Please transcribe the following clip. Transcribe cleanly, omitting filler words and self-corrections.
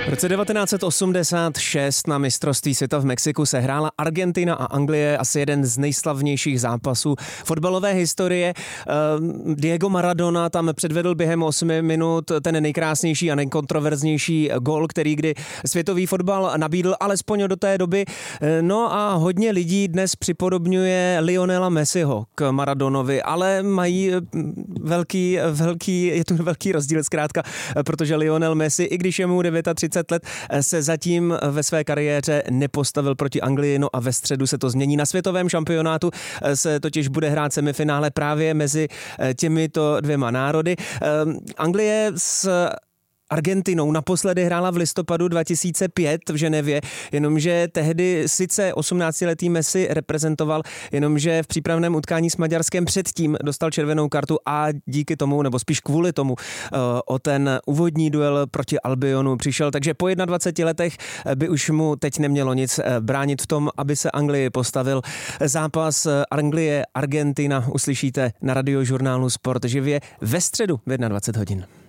V roce 1986 na mistrovství světa v Mexiku se hrála Argentina a Anglie, asi jeden z nejslavnějších zápasů fotbalové historie. Diego Maradona tam předvedl během 8 minut ten nejkrásnější a nejkontroverznější gól, který kdy světový fotbal nabídl, alespoň do té doby. No a hodně lidí dnes připodobňuje Lionela Messiho k Maradonovi, ale mají je tu velký rozdíl zkrátka, protože Lionel Messi, i když je mu 39 let, se zatím ve své kariéře nepostavil proti Anglii, no a ve středu se to změní. Na světovém šampionátu se totiž bude hrát semifinále právě mezi těmito dvěma národy. Anglie s Argentinou naposledy hrála v listopadu 2005 v Ženevě, jenomže tehdy sice 18letý Messi reprezentoval, jenomže v přípravném utkání s Maďarskem předtím dostal červenou kartu a díky tomu, nebo spíš kvůli tomu, o ten úvodní duel proti Albionu přišel, takže po 21 letech by už mu teď nemělo nic bránit v tom, aby se Anglii postavil. Zápas Anglie-Argentina uslyšíte na Radiožurnálu Sport živě ve středu v 21 hodin.